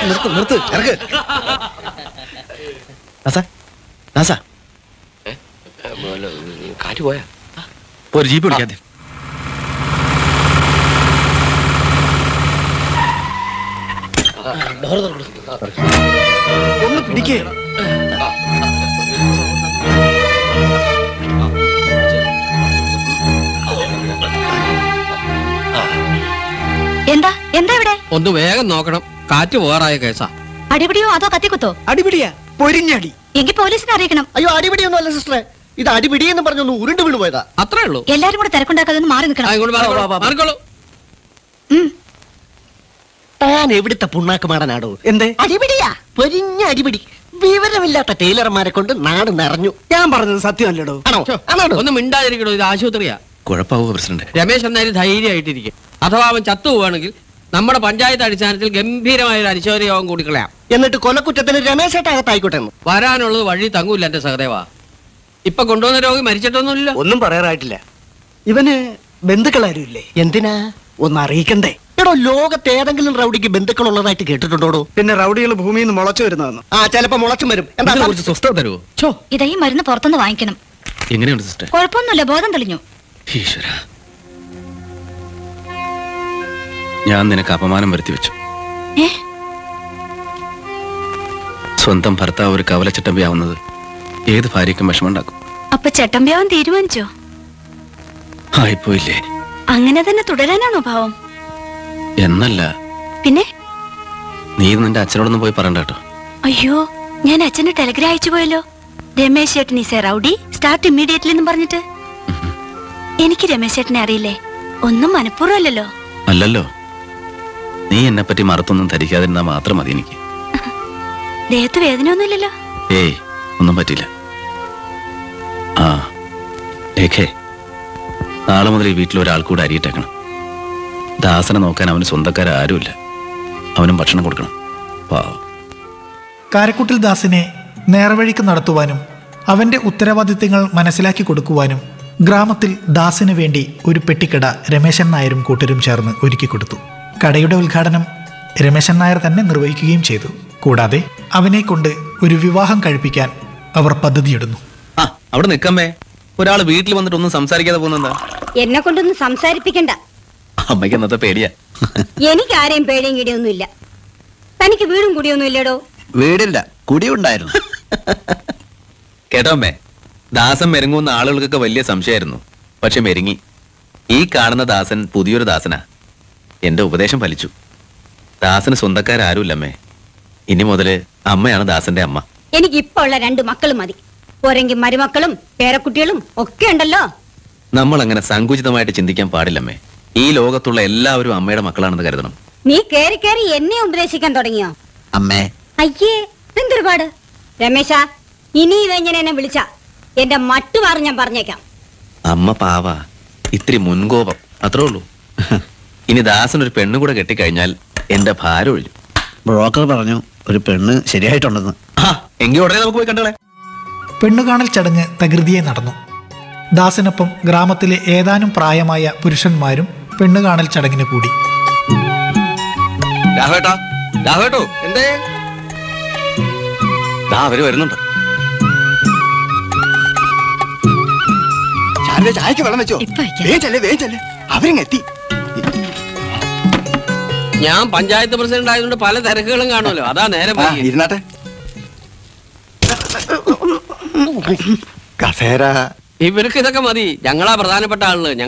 നിർത്ത് ഇറക്ക്. കാറ്റ് പോയാ ഒരു ജീപ്പ് പിടിക്കാതെ. ഒന്ന് പിടിക്കേ. എന്താ എന്താ ഇവിടെ? ഒന്ന് വേഗം നോക്കണം, കാറ്റ് പോകാറായ കേസാ. അടിപിടിയോ അതോ കത്തിക്കുത്തോ? അടിപിടിയാ, പൊരിഞ്ഞടി. എങ്കിൽ പോലീസിനെ അറിയിക്കണം. അയ്യോ, അടിപിടിയൊന്നും അല്ല സിസ്റ്ററെ, ഇത് അടിപിടി എന്ന് പറഞ്ഞൊന്ന് ഉരുണ്ട് വീണ് പോയതാ. അത്രേ ഉള്ളൂ. എല്ലാരും കൂടെ തിരക്കുണ്ടാക്കാതെ ഒന്ന് മാറി നിൽക്കണം. മാറിക്കോളൂ. താൻ എവിടുത്തെ പുണ്ണാക്കുമാടനാടോ? എന്തേ? അടിപിടിയാ, പൊരിഞ്ഞ അടിപിടി. വിവരമില്ലാത്ത ടൈലർമാരെ കൊണ്ട് നാട് നിറഞ്ഞു. ഞാൻ പറഞ്ഞത് സത്യമല്ലടോ. ആണോ? ഒന്ന് മിണ്ടാതിരിക്കണോ, ഇത് ആശുപത്രിയാ. കുഴപ്പമാവോ പ്രസിഡന്റ്? രമേശ് എന്നാലും ധൈര്യമായിട്ടിരിക്കും. അഥവാ അവൻ ചത്തു പോവുകയാണെങ്കിൽ നമ്മുടെ പഞ്ചായത്ത് അടിസ്ഥാനത്തിൽ ഗംഭീരമായ ഒരു അനുശോചന യോഗം കൂടിക്കളയാം. എന്നിട്ട് കൊലക്കുറ്റത്തിന് രമേശേട്ട അകത്തായിക്കോട്ടെ. വരാനുള്ളത് വഴി തങ്ങൂല്ല എന്റെ സഹദേവാ. ഇപ്പൊ കൊണ്ടുവന്ന രോഗി മരിച്ചിട്ടൊന്നുമില്ല. ഒന്നും പറയാറായിട്ടില്ല. ഇവന് ബന്ധുക്കളാരും ഇല്ലേ? എന്തിനാ? ഒന്ന് അറിയിക്കണ്ടേ? എടോ, ലോകത്ത് ഏതെങ്കിലും റൗഡിക്ക് ബന്ധുക്കളുള്ളതായിട്ട് കേട്ടിട്ടുണ്ടോ? പിന്നെ റൗഡികൾ ഭൂമിയിൽ നിന്ന് മുളച്ചു വരുന്നതെന്ന്. ആ, ചിലപ്പോ മുളച്ചും വരും. എന്താ കുറച്ച് സ്വസ്ഥത തരുമോ? ഇതാ ഈ മരുന്ന് പുറത്തുനിന്ന് വാങ്ങിക്കണം. എങ്ങനെയുണ്ട് സിസ്റ്റർ? കുഴപ്പമൊന്നുമില്ല, ബോധം തെളിഞ്ഞു. ഈശ്വര, ഞാൻ നിനക്ക് അപമാനം വരുത്തി വെച്ചു. സ്വന്തം ഭർത്താവ് ഒരു കവലച്ചട്ടമ്പിയാവുന്നത് ഏത് ഭാര്യയ്ക്കും വിഷമുണ്ടാക്കും. അപ്പൊ ചട്ടമ്പ്യാവൻ തീരുമാനിച്ചോ? ആയിപ്പോയില്ലേ? അങ്ങനെ തന്നെ തുടരാനാണോ ഭാവം? എന്നല്ല, പിന്നെ നീ നിന്റെ അച്ഛനോടൊന്നും പോയി പറയണ്ട കേട്ടോ. അയ്യോ, ഞാൻ അച്ഛന് ടെലിഗ്രാം അയച്ചു പോയല്ലോ. രമേശ് ചേട്ടൻ is A rowdy, start immediately എന്ന് പറഞ്ഞിട്ട്. എനിക്ക് രമേശ് ചേട്ടനെ അറിയില്ലേ? ഒന്നും മനഃപൂർവ്വമല്ലല്ലോ. അല്ലല്ലോ, നീ എന്നെ പറ്റി മറത്തൊന്നും ധരിക്കാതിരുന്നാ മാത്രം മതി എനിക്ക്. ദേഹത്ത് വേദനയൊന്നുമില്ലല്ലോ? ഏയ്, ഒന്നും പറ്റില്ല. ആ ലേഖേ, നാളെ മുതൽ ഈ വീട്ടിൽ ഒരാൾ കൂടെ അരിയിട്ടേക്കണം. ദാസനെ നോക്കാൻ അവന് സ്വന്തക്കാരാരുമില്ല. അവനും ഭക്ഷണം കൊടുക്കണം. കാരക്കുട്ടിൽ ദാസിനെ നേർവഴിക്ക് നടത്തുവാനും അവന്റെ ഉത്തരവാദിത്തങ്ങൾ മനസ്സിലാക്കി കൊടുക്കുവാനും ഗ്രാമത്തിൽ ദാസിന് വേണ്ടി ഒരു പെട്ടിക്കട രമേശൻ നായരും കൂട്ടരും ചേർന്ന് ഒരുക്കി കൊടുത്തു. കടയുടെ ഉദ്ഘാടനം രമേശൻ നായർ തന്നെ നിർവഹിക്കുകയും ചെയ്തു. കൂടാതെ അവനെ കൊണ്ട് ഒരു വിവാഹം കഴിപ്പിക്കാൻ അവർ പദ്ധതിയിടുന്നു. അവിടെ നിൽക്കമ്മേ, ഒരാൾ വീട്ടിൽ വന്നിട്ട് ഒന്നും സംസാരിക്കാതെ പോകുന്നെന്താ? എന്നെ കൊണ്ടൊന്നും സംസാരിപ്പിക്കണ്ട. അമ്മയ്ക്ക് എന്നത്തെ പേടിയാ. എനിക്ക് ആരെയും പേടിയും കിടിയൊന്നുമില്ല. തനിക്ക് വീടും കുടിയൊന്നും ഇല്ലടോ? വീടില്ല, കുടിയുണ്ടായിരുന്നു. കേട്ടോ അമ്മേ, ദാസൻ മെരുങ്ങുന്ന ആളുകൾക്കൊക്കെ വലിയ സംശയമായിരുന്നു. പക്ഷെ മെരുങ്ങി. ഈ കാണുന്ന ദാസൻ പുതിയൊരു ദാസനാ. എന്റെ ഉപദേശം ഫലിച്ചു. ദാസന് സ്വന്തക്കാരാരുമില്ലമ്മേ. ഇനി മുതല് അമ്മയാണ് ദാസന്റെ അമ്മ. എനിക്ക് ഇപ്പൊ ഉള്ള 2 മക്കളും മതി. പോരെങ്കിൽ മരുമക്കളും പേരക്കുട്ടികളും ഒക്കെ ഉണ്ടല്ലോ. നമ്മൾ അങ്ങനെ സങ്കുചിതമായിട്ട് ചിന്തിക്കാൻ പാടില്ലമ്മേ. ഈ ലോകത്തുള്ള എല്ലാവരും അമ്മയുടെ മക്കളാണെന്ന് കരുതണം. നീ കേറി കേറി എന്നെ ഉപദേശിക്കാൻ തുടങ്ങിയോ? അമ്മേ, അയ്യേ, എന്തൊരുപാട്. രമേശ, ഇനി ഇതെങ്ങനെ എന്നെ വിളിച്ച എന്റെ മട്ടുമാറി ഞാൻ പറഞ്ഞേക്കാം. അമ്മ പാവ, ഇത്തിരി മുൻകോപം അത്രേ ഉള്ളൂ. ഇനി ദാസൻ ഒരു പെണ്ണു കൂടെ കെട്ടിക്കഴിഞ്ഞാൽ എന്റെ ഭാരം ഒഴിഞ്ഞു. ബ്രോക്കർ പറഞ്ഞു ഒരു പെണ്ണ് ശരിയായിട്ടുണ്ടെന്ന്. എങ്കിൽ ഉടനെ നമുക്ക് പോയി കണ്ടോളെ. പെണ്ണുകാണൽ ചടങ്ങ് തകൃതിയെ നടന്നു. ദാസിനൊപ്പം ഗ്രാമത്തിലെ ഏതാനും പ്രായമായ പുരുഷന്മാരും പെണ്ണുകാണൽ ചടങ്ങിന് കൂടി. രാഘവേട്ടോ, എന്തേ? അവര് വരുന്നുണ്ട്. ചായക്ക് വെള്ളം വെച്ചോ? അവരിങ്ങെത്തി. ഞാൻ പഞ്ചായത്ത് പ്രസിഡന്റ് ആയതുകൊണ്ട് പല തിരക്കുകളും കാണുമല്ലോ, അതാ നേരെ പോയി. ഇരുന്നാട്ടെ. കസേര. ഇവർക്ക് ഇതൊക്കെ മതി. ഞങ്ങളാ പ്രധാനപ്പെട്ട ആള്.